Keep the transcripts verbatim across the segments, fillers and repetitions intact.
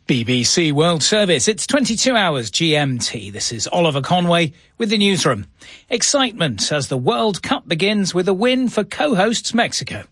B B C World Service. It's twenty-two hours G M T. This is Oliver Conway with the newsroom. Excitement as the World Cup begins with a win for co-hosts Mexico.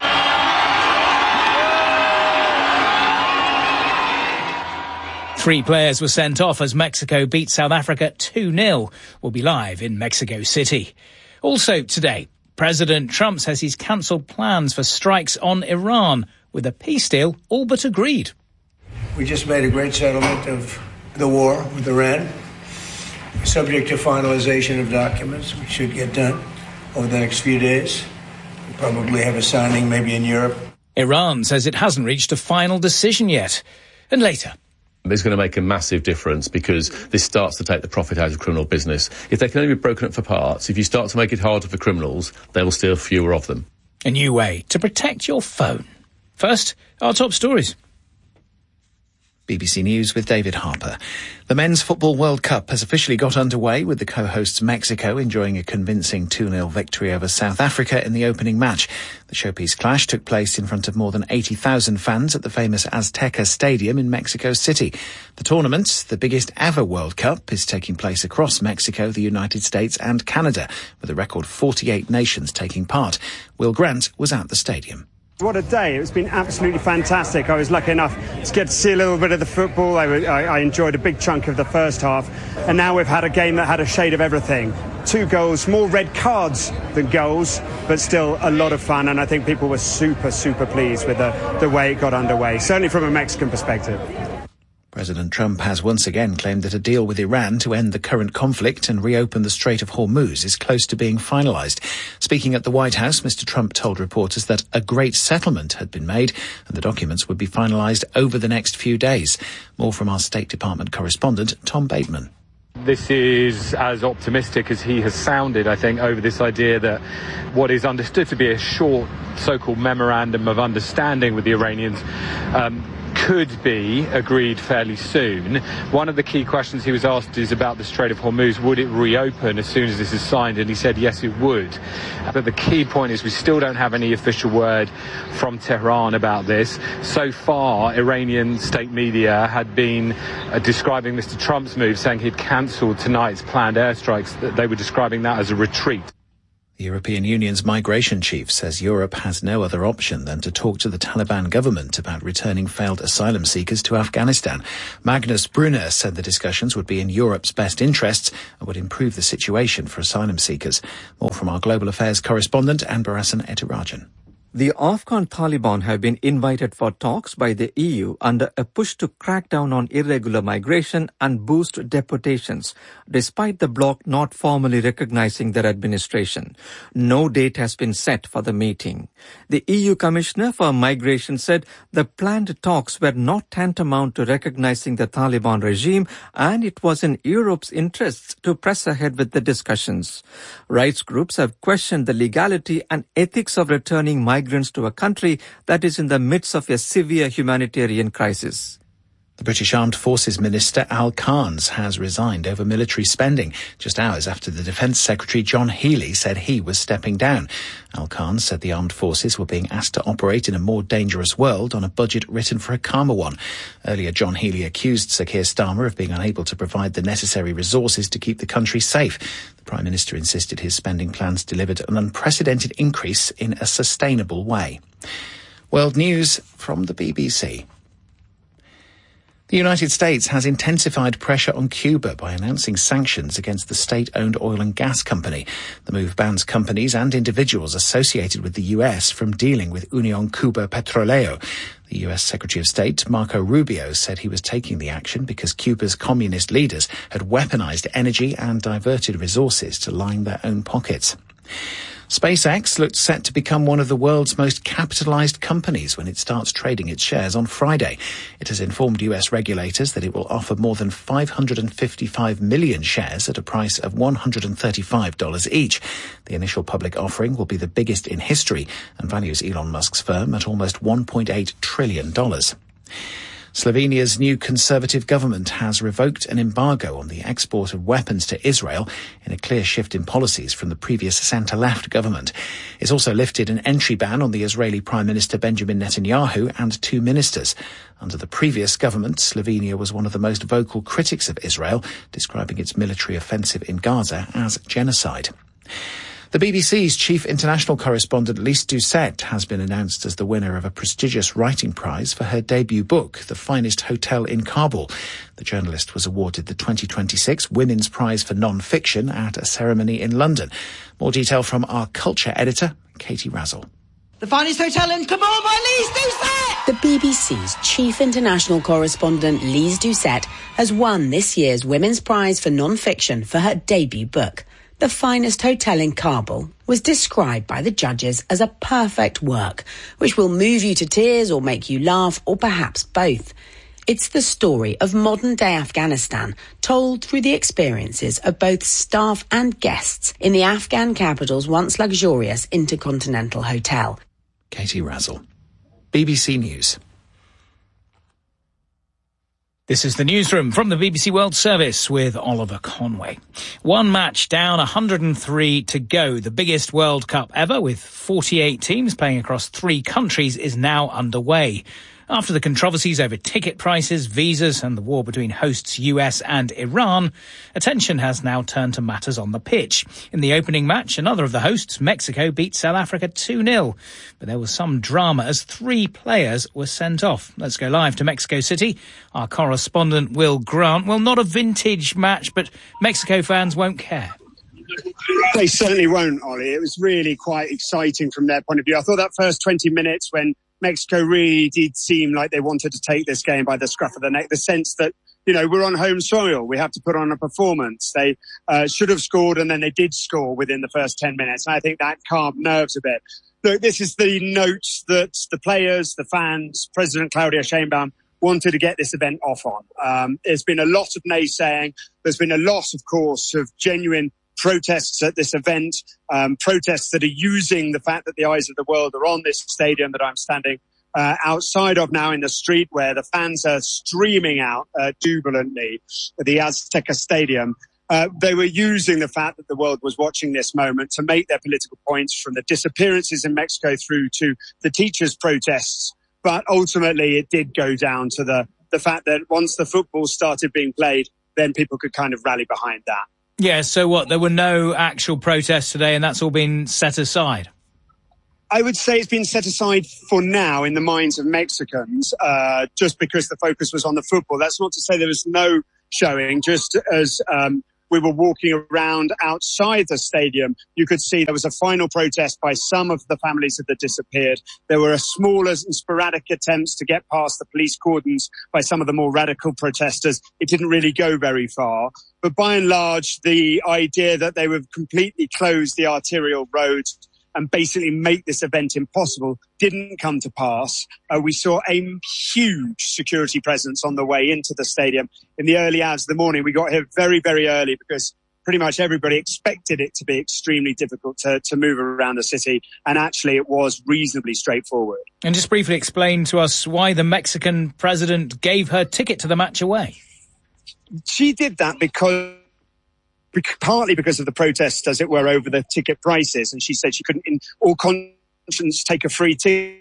Three players were sent off as Mexico beat South Africa two nil. We'll be live in Mexico City. Also today, President Trump says he's cancelled plans for strikes on Iran, with a peace deal all but agreed. We just made a great settlement of the war with Iran, subject to finalization of documents, which should get done over the next few days. We'll probably have a signing maybe in Europe. Iran says it hasn't reached a final decision yet. And later, it's going to make a massive difference because this starts to take the profit out of criminal business. If they can only be broken up for parts, if you start to make it harder for criminals, they will steal fewer of them. A new way to protect your phone. First, our top stories. B B C News with David Harper. The Men's Football World Cup has officially got underway with the co-hosts Mexico enjoying a convincing two nil victory over South Africa in the opening match. The showpiece clash took place in front of more than eighty thousand fans at the famous Azteca Stadium in Mexico City. The tournament, the biggest ever World Cup, is taking place across Mexico, the United States and Canada, with a record forty-eight nations taking part. Will Grant was at the stadium. What a day. It's been absolutely fantastic. I was lucky enough to get to see a little bit of the football. I, I, I enjoyed a big chunk of the first half. And now we've had a game that had a shade of everything. Two goals, more red cards than goals, but still a lot of fun. And I think people were super, super pleased with the, the way it got underway, certainly from a Mexican perspective. President Trump has once again claimed that a deal with Iran to end the current conflict and reopen the Strait of Hormuz is close to being finalised. Speaking at the White House, Mister Trump told reporters that a great settlement had been made and the documents would be finalised over the next few days. More from our State Department correspondent, Tom Bateman. This is as optimistic as he has sounded, I think, over this idea that what is understood to be a short so-called memorandum of understanding with the Iranians um, could be agreed fairly soon. One of the key questions he was asked is about the Strait of Hormuz. Would it reopen as soon as this is signed? And he said yes, it would. But the key point is we still don't have any official word from Tehran about this. So far, Iranian state media had been uh, describing Mister Trump's move, saying he'd cancelled tonight's planned airstrikes. That they were describing that as a retreat. The European Union's migration chief says Europe has no other option than to talk to the Taliban government about returning failed asylum seekers to Afghanistan. Magnus Brunner said the discussions would be in Europe's best interests and would improve the situation for asylum seekers. More from our Global Affairs correspondent, Anbarasan Etirajan. The Afghan Taliban have been invited for talks by the E U under a push to crack down on irregular migration and boost deportations, despite the bloc not formally recognizing their administration. No date has been set for the meeting. The E U Commissioner for Migration said the planned talks were not tantamount to recognizing the Taliban regime, and it was in Europe's interests to press ahead with the discussions. Rights groups have questioned the legality and ethics of returning migrants to a country that is in the midst of a severe humanitarian crisis. The British Armed Forces Minister Al Carnes has resigned over military spending, just hours after the Defence Secretary John Healey said he was stepping down. Al Carnes said the armed forces were being asked to operate in a more dangerous world on a budget written for a calmer one. Earlier, John Healey accused Sir Keir Starmer of being unable to provide the necessary resources to keep the country safe. The Prime Minister insisted his spending plans delivered an unprecedented increase in a sustainable way. World News from the B B C. The United States has intensified pressure on Cuba by announcing sanctions against the state-owned oil and gas company. The move bans companies and individuals associated with the U S from dealing with Unión Cuba Petroleo. The U S Secretary of State, Marco Rubio, said he was taking the action because Cuba's communist leaders had weaponized energy and diverted resources to line their own pockets. SpaceX looked set to become one of the world's most capitalized companies when it starts trading its shares on Friday. It has informed U S regulators that it will offer more than five hundred fifty-five million shares at a price of one hundred thirty-five dollars each. The initial public offering will be the biggest in history and values Elon Musk's firm at almost one point eight trillion dollars. Slovenia's new Conservative government has revoked an embargo on the export of weapons to Israel in a clear shift in policies from the previous centre-left government. It's also lifted an entry ban on the Israeli Prime Minister Benjamin Netanyahu and two ministers. Under the previous government, Slovenia was one of the most vocal critics of Israel, describing its military offensive in Gaza as genocide. The B B C's chief international correspondent Lise Doucet has been announced as the winner of a prestigious writing prize for her debut book, The Finest Hotel in Kabul. The journalist was awarded the twenty twenty-six Women's Prize for Non-Fiction at a ceremony in London. More detail from our culture editor, Katie Razzle. The Finest Hotel in Kabul by Lise Doucet! The B B C's chief international correspondent Lise Doucet has won this year's Women's Prize for Non-Fiction for her debut book. The Finest Hotel in Kabul was described by the judges as a perfect work, which will move you to tears or make you laugh, or perhaps both. It's the story of modern-day Afghanistan, told through the experiences of both staff and guests in the Afghan capital's once luxurious Intercontinental Hotel. Katie Razzle, B B C News. This is the newsroom from the B B C World Service with Oliver Conway. One match down, one hundred three to go. The biggest World Cup ever, with forty-eight teams playing across three countries, is now underway. After the controversies over ticket prices, visas and the war between hosts U S and Iran, attention has now turned to matters on the pitch. In the opening match, another of the hosts, Mexico, beat South Africa two nil. But there was some drama as three players were sent off. Let's go live to Mexico City. Our correspondent Will Grant. Well, not a vintage match, but Mexico fans won't care. They certainly won't, Ollie. It was really quite exciting from their point of view. I thought that first twenty minutes when Mexico really did seem like they wanted to take this game by the scruff of the neck, the sense that, you know, we're on home soil. We have to put on a performance. They uh, should have scored, and then they did score within the first ten minutes. And I think that calmed nerves a bit. Look, this is the notes that the players, the fans, President Claudia Sheinbaum wanted to get this event off on. Um, there's been a lot of naysaying. There's been a lot, of course, of genuine protests at this event, um, protests that are using the fact that the eyes of the world are on this stadium that I'm standing uh, outside of now in the street, where the fans are streaming out uh, jubilantly at the Azteca Stadium. Uh, they were using the fact that the world was watching this moment to make their political points, from the disappearances in Mexico through to the teachers' protests. But ultimately, it did go down to the, the fact that once the football started being played, then people could kind of rally behind that. Yeah, so what, there were no actual protests today and that's all been set aside? I would say it's been set aside for now in the minds of Mexicans, uh, just because the focus was on the football. That's not to say there was no showing. Just as um, we were walking around outside the stadium, you could see there was a final protest by some of the families that had disappeared. There were a smaller and sporadic attempts to get past the police cordons by some of the more radical protesters. It didn't really go very far. But by and large, the idea that they would completely close the arterial roads and basically make this event impossible didn't come to pass. Uh, we saw a huge security presence on the way into the stadium. In the early hours of the morning, we got here very, very early because pretty much everybody expected it to be extremely difficult to, to move around the city. And actually, it was reasonably straightforward. And just briefly explain to us why the Mexican president gave her ticket to the match away. She did that because, partly because of the protests, as it were, over the ticket prices. And she said she couldn't, in all conscience, take a free ticket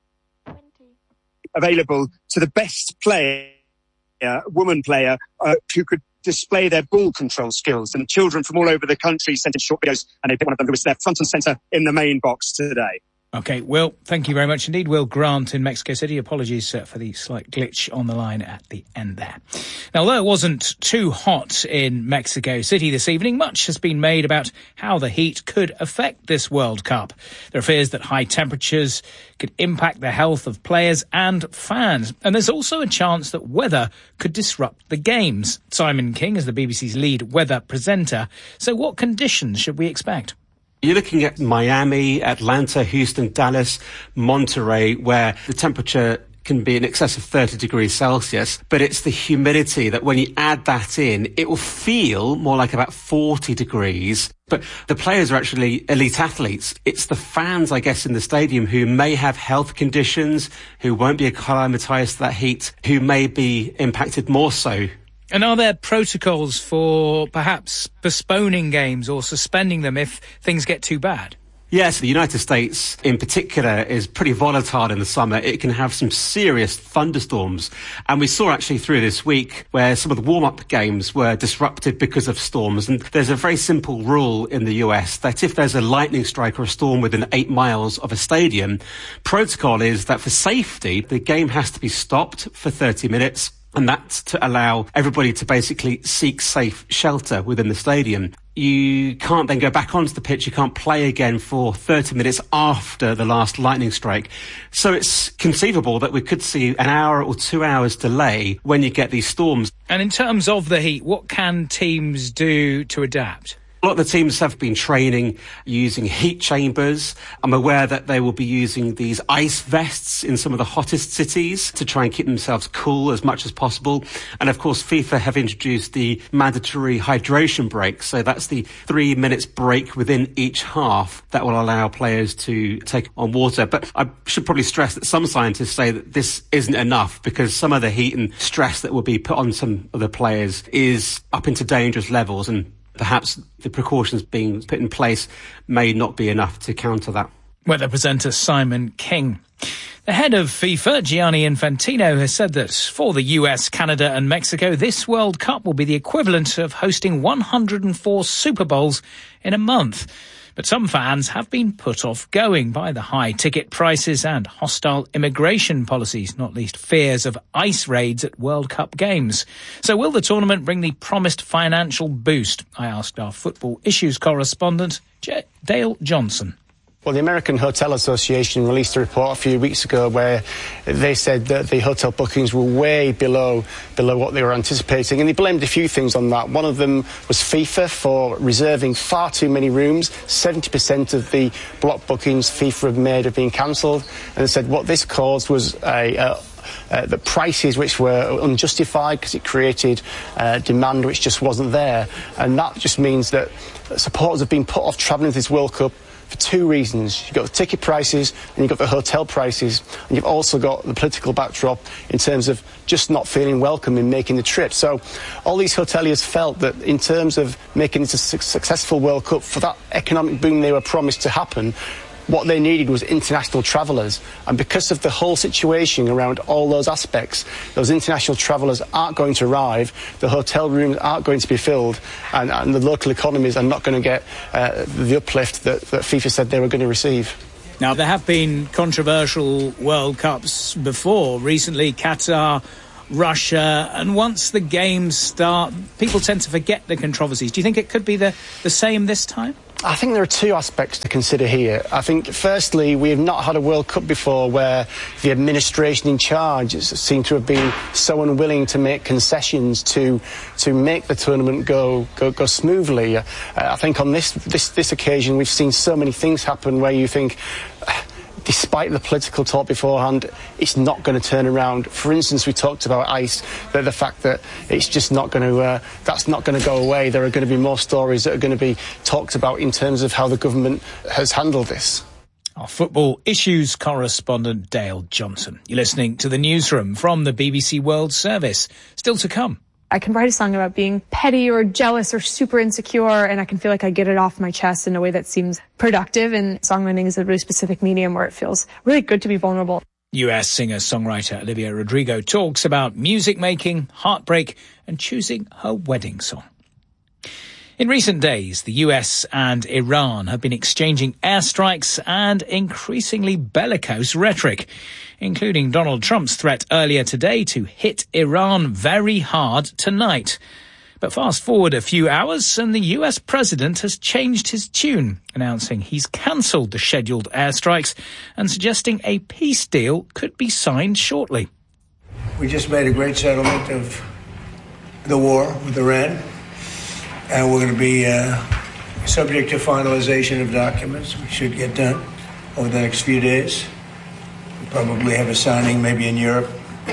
available to the best player, uh, woman player, uh, who could display their ball control skills. And children from all over the country sent in short videos, and they picked one of them who was there front and centre in the main box today. OK, Will, thank you very much indeed. Will Grant in Mexico City. Apologies uh, for the slight glitch on the line at the end there. Now, although it wasn't too hot in Mexico City this evening, much has been made about how the heat could affect this World Cup. There are fears that high temperatures could impact the health of players and fans. And there's also a chance that weather could disrupt the games. Simon King is the B B C's lead weather presenter. So what conditions should we expect? You're looking at Miami, Atlanta, Houston, Dallas, Monterey, where the temperature can be in excess of thirty degrees Celsius, but it's the humidity that when you add that in, it will feel more like about forty degrees. But the players are actually elite athletes. It's the fans, I guess, in the stadium who may have health conditions, who won't be acclimatised to that heat, who may be impacted more so. And are there protocols for perhaps postponing games or suspending them if things get too bad? Yes, the United States in particular is pretty volatile in the summer. It can have some serious thunderstorms. And we saw actually through this week where some of the warm-up games were disrupted because of storms. And there's a very simple rule in the U S that if there's a lightning strike or a storm within eight miles of a stadium, protocol is that for safety, the game has to be stopped for thirty minutes. And that's to allow everybody to basically seek safe shelter within the stadium. You can't then go back onto the pitch. You can't play again for thirty minutes after the last lightning strike. So it's conceivable that we could see an hour or two hours delay when you get these storms. And in terms of the heat, what can teams do to adapt? A lot of the teams have been training using heat chambers. I'm aware that they will be using these ice vests in some of the hottest cities to try and keep themselves cool as much as possible. And of course, FIFA have introduced the mandatory hydration break. So that's the three minutes break within each half that will allow players to take on water. But I should probably stress that some scientists say that this isn't enough because some of the heat and stress that will be put on some of the players is up into dangerous levels, and perhaps the precautions being put in place may not be enough to counter that. Weather presenter Simon King. The head of FIFA, Gianni Infantino, has said that for the U S, Canada and Mexico, this World Cup will be the equivalent of hosting one hundred four Super Bowls in a month. But some fans have been put off going by the high ticket prices and hostile immigration policies, not least fears of ICE raids at World Cup games. So will the tournament bring the promised financial boost? I asked our football issues correspondent, J- Dale Johnson. Well, the American Hotel Association released a report a few weeks ago where they said that the hotel bookings were way below below what they were anticipating, and they blamed a few things on that. One of them was FIFA for reserving far too many rooms. seventy percent of the block bookings FIFA have made have been cancelled, and they said what this caused was a... a Uh, the prices which were unjustified because it created uh, demand which just wasn't there, and that just means that supporters have been put off travelling to this World Cup for two reasons. You've got the ticket prices and you've got the hotel prices, and you've also got the political backdrop in terms of just not feeling welcome in making the trip. So all these hoteliers felt that in terms of making it a su- successful World Cup, for that economic boom they were promised to happen, what they needed was international travellers. And because of the whole situation around all those aspects, those international travellers aren't going to arrive, the hotel rooms aren't going to be filled, and, and the local economies are not going to get uh, the uplift that, that FIFA said they were going to receive. Now, there have been controversial World Cups before, recently Qatar, Russia, and once the games start, people tend to forget the controversies. Do you think it could be the, the same this time? I think there are two aspects to consider here. I think, firstly, we have not had a World Cup before where the administration in charge seemed to have been so unwilling to make concessions to to make the tournament go go, go smoothly. Uh, I think on this, this this occasion we've seen so many things happen where you think, despite the political talk beforehand, it's not going to turn around. For instance, we talked about ICE, the, the fact that it's just not going to, uh, that's not going to go away. There are going to be more stories that are going to be talked about in terms of how the government has handled this. Our football issues correspondent, Dale Johnson. You're listening to the Newsroom from the B B C World Service. Still to come. I can write a song about being petty or jealous or super insecure, and I can feel like I get it off my chest in a way that seems productive. And songwriting is a really specific medium where it feels really good to be vulnerable. U S singer-songwriter Olivia Rodrigo talks about music making, heartbreak, and choosing her wedding song. In recent days, the U S and Iran have been exchanging airstrikes and increasingly bellicose rhetoric, including Donald Trump's threat earlier today to hit Iran very hard tonight. But fast forward a few hours and the U S president has changed his tune, announcing he's cancelled the scheduled airstrikes and suggesting a peace deal could be signed shortly. We just made a great settlement of the war with Iran. And we're going to be uh, subject to finalization of documents, which should get done over the next few days. We'll probably have a signing maybe in Europe,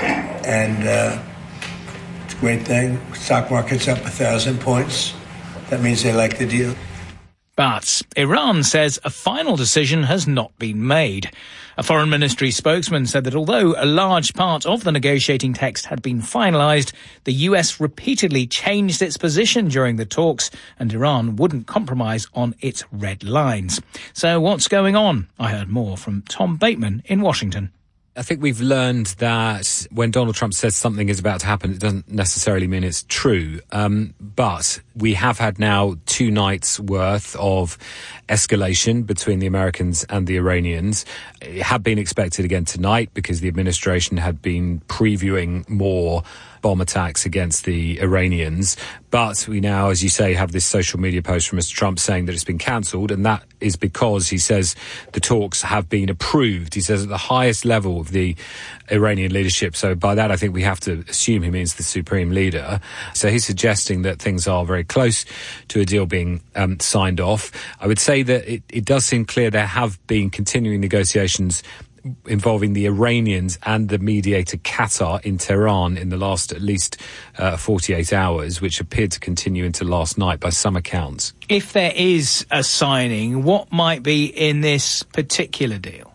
and uh, it's a great thing. Stock market's up a thousand points. That means they like the deal. But Iran says a final decision has not been made. A foreign ministry spokesman said that although a large part of the negotiating text had been finalised, the U S repeatedly changed its position during the talks, and Iran wouldn't compromise on its red lines. So what's going on? I heard more from Tom Bateman in Washington. I think we've learned that when Donald Trump says something is about to happen, it doesn't necessarily mean it's true. Um, but we have had now two nights worth of escalation between the Americans and the Iranians. It had been expected again tonight because the administration had been previewing more bomb attacks against the Iranians. But we now, as you say, have this social media post from Mister Trump saying that it's been cancelled, and that is because he says the talks have been approved. He says at the highest level of the Iranian leadership. So by that, I think we have to assume he means the supreme leader. So he's suggesting that things are very close to a deal being um, signed off. I would say that it, it does seem clear there have been continuing negotiations involving the Iranians and the mediator Qatar in Tehran in the last at least uh, forty-eight hours, which appeared to continue into last night by some accounts. If there is a signing, what might be in this particular deal?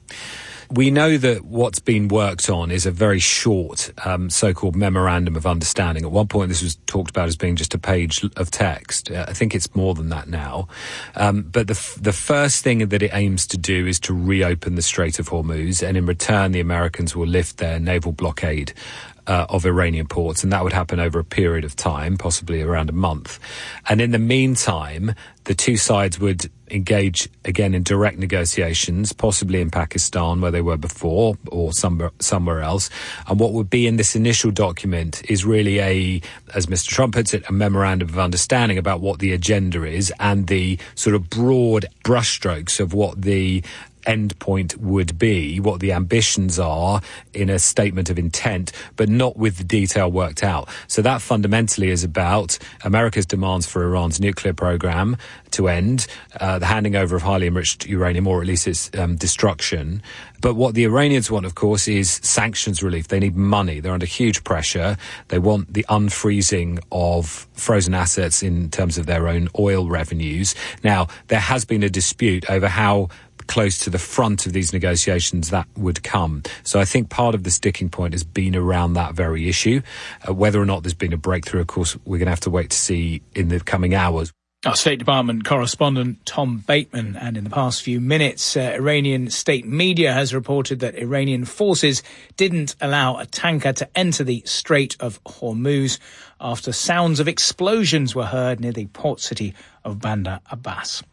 We know that what's been worked on is a very short um, so-called memorandum of understanding. At one point, this was talked about as being just a page of text. Uh, I think it's more than that now. Um, but the, f- the first thing that it aims to do is to reopen the Strait of Hormuz, and in return, the Americans will lift their naval blockade Uh, of Iranian ports, and that would happen over a period of time, possibly around a month. And in the meantime, the two sides would engage again in direct negotiations, possibly in Pakistan where they were before, or somewhere, somewhere else. And what would be in this initial document is really a, as Mister Trump puts it, a memorandum of understanding about what the agenda is and the sort of broad brushstrokes of what the end point would be, what the ambitions are in a statement of intent, but not with the detail worked out. So that fundamentally is about America's demands for Iran's nuclear program to end, uh, the handing over of highly enriched uranium, or at least its um, destruction. But what the Iranians want, of course, is sanctions relief. They need money. They're under huge pressure. They want the unfreezing of frozen assets in terms of their own oil revenues. Now, there has been a dispute over how close to the front of these negotiations that would come. So I think part of the sticking point has been around that very issue. Uh, whether or not there's been a breakthrough, of course, we're going to have to wait to see in the coming hours. Our State Department correspondent Tom Bateman. And in the past few minutes, uh, Iranian state media has reported that Iranian forces didn't allow a tanker to enter the Strait of Hormuz after sounds of explosions were heard near the port city of Bandar Abbas.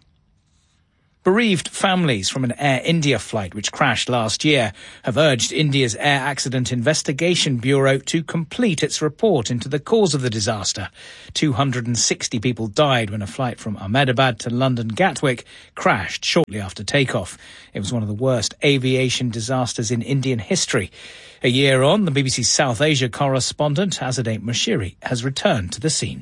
Bereaved families from an Air India flight which crashed last year have urged India's Air Accident Investigation Bureau to complete its report into the cause of the disaster. two hundred sixty people died when a flight from Ahmedabad to London Gatwick crashed shortly after takeoff. It was one of the worst aviation disasters in Indian history. A year on, the B B C South Asia correspondent Azadeh Moshiri has returned to the scene.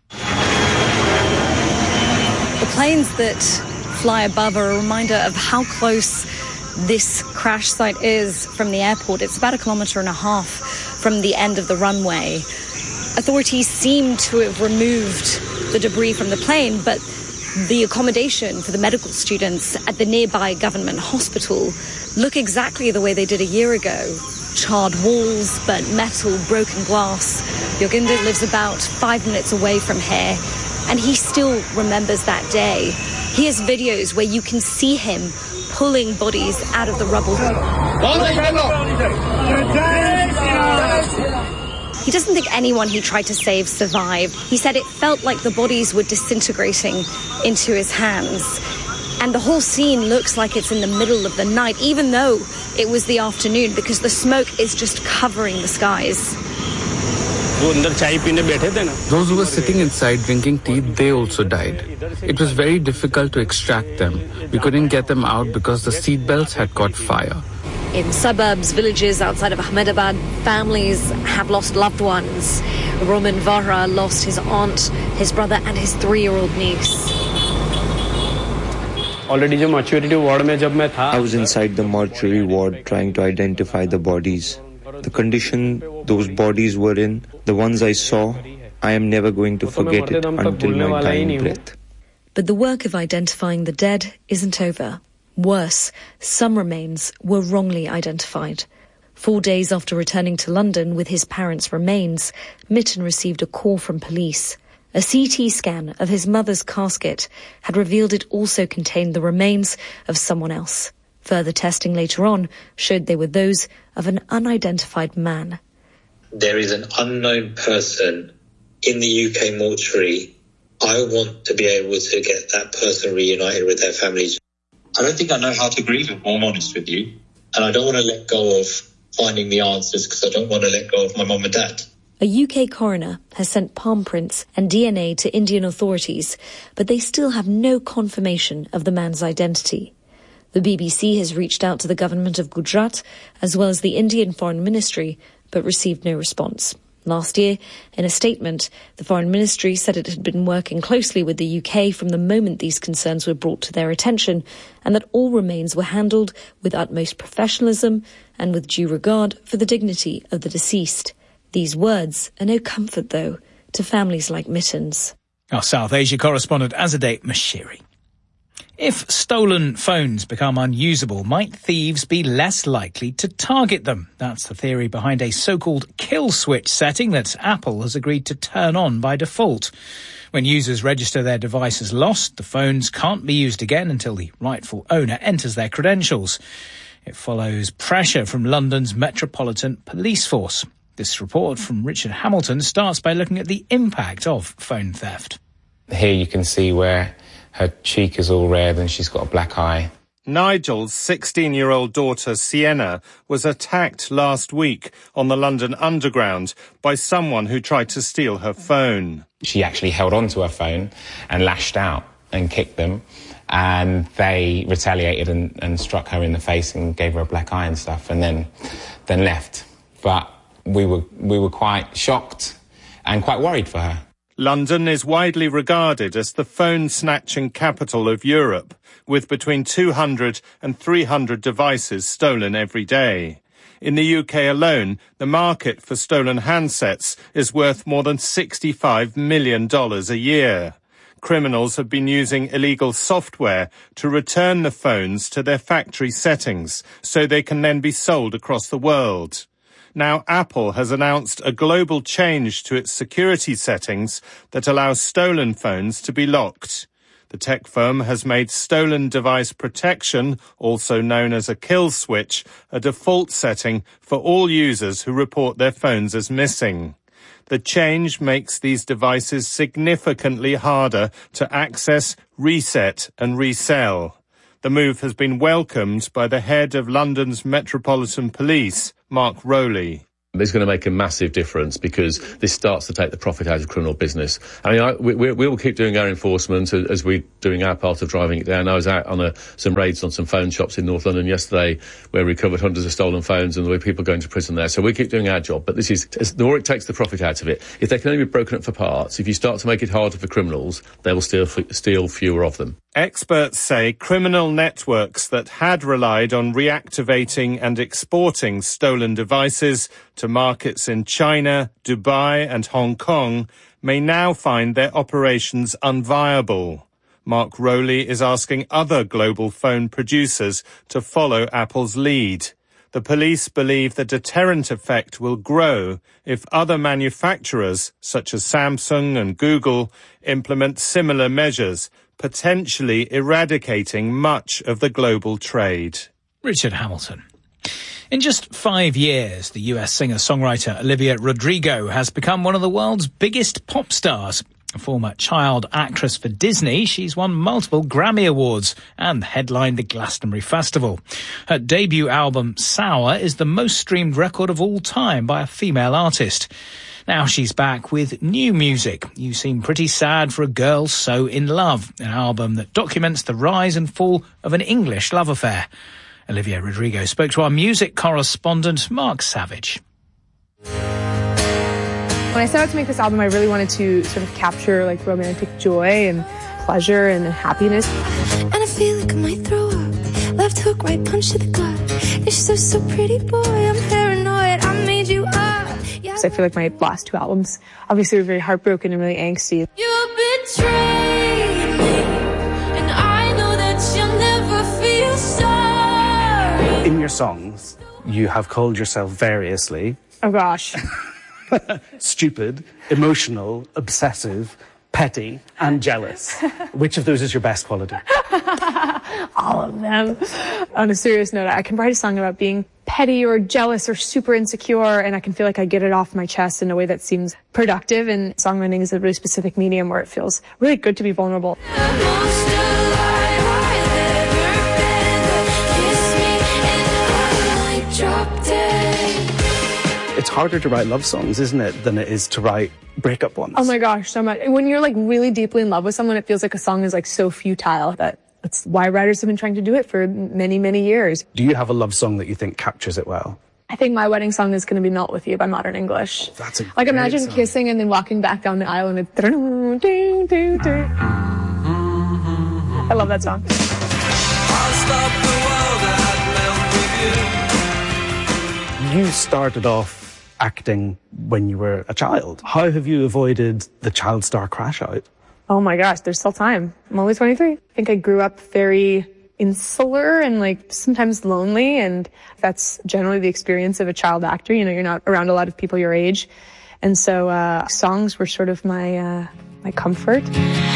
The planes that fly above are a reminder of how close this crash site is from the airport. It's about a kilometre and a half from the end of the runway. Authorities seem to have removed the debris from the plane, but the accommodation for the medical students at the nearby government hospital look exactly the way they did a year ago. Charred walls, burnt metal, broken glass. Yoginder lives about five minutes away from here, and he still remembers that day. He has videos where you can see him pulling bodies out of the rubble. He doesn't think anyone he tried to save survived. He said it felt like the bodies were disintegrating into his hands. And the whole scene looks like it's in the middle of the night, even though it was the afternoon, because the smoke is just covering the skies. Those who were sitting inside drinking tea, they also died. It was very difficult to extract them. We couldn't get them out because the seatbelts had caught fire. In suburbs, villages outside of Ahmedabad, families have lost loved ones. Roman Vara lost his aunt, his brother and his three-year-old niece. I was inside the mortuary ward trying to identify the bodies. The condition those bodies were in, the ones I saw, I am never going to forget it until my dying breath. But the work of identifying the dead isn't over. Worse, some remains were wrongly identified. Four days after returning to London with his parents' remains, Mitten received a call from police. A C T scan of his mother's casket had revealed it also contained the remains of someone else. Further testing later on showed they were those of an unidentified man. There is an unknown person in the U K mortuary. I want to be able to get that person reunited with their families. I don't think I know how to grieve, if I'm honest with you. And I don't want to let go of finding the answers because I don't want to let go of my mum and dad. A U K coroner has sent palm prints and D N A to Indian authorities, but they still have no confirmation of the man's identity. The B B C has reached out to the government of Gujarat as well as the Indian Foreign Ministry, but received no response. Last year, in a statement, the Foreign Ministry said it had been working closely with the U K from the moment these concerns were brought to their attention, and that all remains were handled with utmost professionalism and with due regard for the dignity of the deceased. These words are no comfort, though, to families like Mitten's. Our South Asia correspondent Azadeh Mashiri. If stolen phones become unusable, might thieves be less likely to target them? That's the theory behind a so-called kill switch setting that Apple has agreed to turn on by default. When users register their device as lost, the phones can't be used again until the rightful owner enters their credentials. It follows pressure from London's Metropolitan Police Force. This report from Richard Hamilton starts by looking at the impact of phone theft. Here you can see where her cheek is all red and she's got a black eye. Nigel's sixteen-year-old daughter, Sienna, was attacked last week on the London Underground by someone who tried to steal her phone. She actually held on to her phone and lashed out and kicked them, and they retaliated and, and struck her in the face and gave her a black eye and stuff, and then then left. But we were we were quite shocked and quite worried for her. London is widely regarded as the phone-snatching capital of Europe, with between two hundred and three hundred devices stolen every day. In the U K alone, the market for stolen handsets is worth more than sixty-five million dollars a year. Criminals have been using illegal software to return the phones to their factory settings so they can then be sold across the world. Now, Apple has announced a global change to its security settings that allows stolen phones to be locked. The tech firm has made stolen device protection, also known as a kill switch, a default setting for all users who report their phones as missing. The change makes these devices significantly harder to access, reset and resell. The move has been welcomed by the head of London's Metropolitan Police, Mark Rowley. It's going to make a massive difference because this starts to take the profit out of criminal business. I mean, I, we, we will keep doing our enforcement as we're doing our part of driving it down. I was out on a, some raids on some phone shops in North London yesterday where we recovered hundreds of stolen phones and there were people going to prison there. So we keep doing our job. But this is, the more it takes the profit out of it, if they can only be broken up for parts, if you start to make it harder for criminals, they will steal, steal fewer of them. Experts say criminal networks that had relied on reactivating and exporting stolen devices to markets in China, Dubai and Hong Kong may now find their operations unviable. Mark Rowley is asking other global phone producers to follow Apple's lead. The police believe the deterrent effect will grow if other manufacturers, such as Samsung and Google, implement similar measures, potentially eradicating much of the global trade. Richard Hamilton. In just five years, the U S singer-songwriter Olivia Rodrigo has become one of the world's biggest pop stars. A former child actress for Disney, she's won multiple Grammy Awards and headlined the Glastonbury Festival. Her debut album, Sour, is the most streamed record of all time by a female artist. Now she's back with new music. You Seem Pretty Sad for a Girl So in Love, an album that documents the rise and fall of an English love affair. Olivia Rodrigo spoke to our music correspondent, Mark Savage. When I set out to make this album, I really wanted to sort of capture like romantic joy and pleasure and happiness. And if feel like I might throw up. Left hook, right punch to the gut. You're so, so pretty, boy. I'm paranoid. I made you up. Yeah. So I feel like my last two albums obviously were very heartbroken and really angsty. You betrayed me, and I know that you'll never feel sorry. In your songs, you have called yourself variously. Oh gosh. Stupid, emotional, obsessive, petty, and jealous. Which of those is your best quality? All of them. On a serious note, I can write a song about being petty or jealous or super insecure, and I can feel like I get it off my chest in a way that seems productive, and songwriting is a really specific medium where it feels really good to be vulnerable. It's harder to write love songs, isn't it, than it is to write breakup ones? Oh my gosh, so much. When you're like really deeply in love with someone, it feels like a song is like so futile that that's why writers have been trying to do it for many, many years. Do you have a love song that you think captures it well? I think my wedding song is going to be Melt With You by Modern English. That's a Like imagine song. kissing and then walking back down the aisle and it's... I love that song. You started off acting when you were a child. How have you avoided the child star crash out? Oh my gosh, there's still time. I'm only twenty-three. I think I grew up very insular and like sometimes lonely, and that's generally the experience of a child actor. You know, you're not around a lot of people your age. And so uh songs were sort of my uh my comfort.